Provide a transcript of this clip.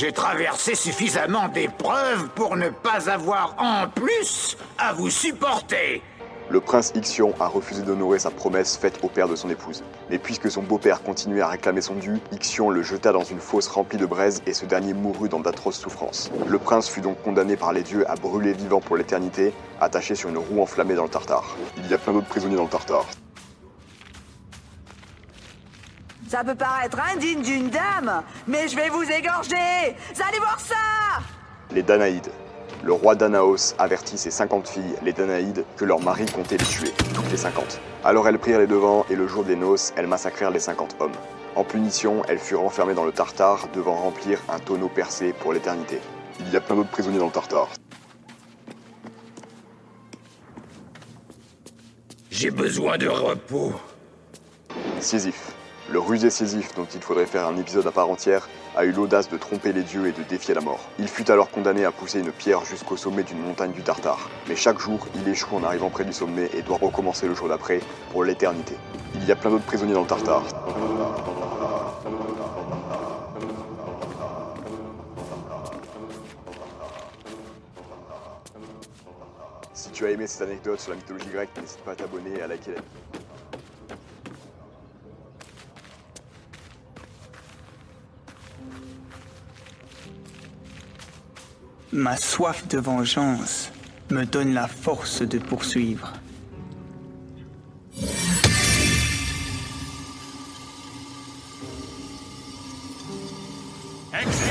J'ai traversé suffisamment d'épreuves pour ne pas avoir en plus à vous supporter. Le prince Ixion a refusé d'honorer sa promesse faite au père de son épouse. Mais puisque son beau-père continuait à réclamer son dû, Ixion le jeta dans une fosse remplie de braise et ce dernier mourut dans d'atroces souffrances. Le prince fut donc condamné par les dieux à brûler vivant pour l'éternité, attaché sur une roue enflammée dans le Tartare. Il y a plein d'autres prisonniers dans le Tartare. Ça peut paraître indigne d'une dame, mais je vais vous égorger. Vous allez voir ça. Les Danaïdes. Le roi Danaos avertit ses 50 filles, les Danaïdes, que leur mari comptait les tuer, toutes les 50. Alors elles prirent les devants et le jour des noces, elles massacrèrent les 50 hommes. En punition, elles furent enfermées dans le Tartare, devant remplir un tonneau percé pour l'éternité. Il y a plein d'autres prisonniers dans le Tartare. J'ai besoin de repos. Sisyphe. Le rusé Sisyphe, dont il faudrait faire un épisode à part entière, a eu l'audace de tromper les dieux et de défier la mort. Il fut alors condamné à pousser une pierre jusqu'au sommet d'une montagne du Tartare. Mais chaque jour, il échoue en arrivant près du sommet et doit recommencer le jour d'après, pour l'éternité. Il y a plein d'autres prisonniers dans le Tartare. Si tu as aimé cette anecdote sur la mythologie grecque, n'hésite pas à t'abonner et à liker la vidéo. Ma soif de vengeance me donne la force de poursuivre.